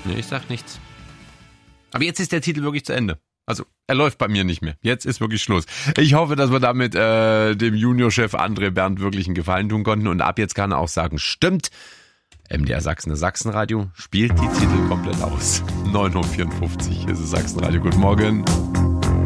Nee, ich sag nichts. Aber jetzt ist der Titel wirklich zu Ende. Also, er läuft bei mir nicht mehr. Jetzt ist wirklich Schluss. Ich hoffe, dass wir damit dem Juniorchef André Bernd wirklich einen Gefallen tun konnten. Und ab jetzt kann er auch sagen, stimmt, MDR Sachsen, das Sachsenradio, spielt die Titel komplett aus. 9.54 Uhr ist es Sachsenradio. Guten Morgen.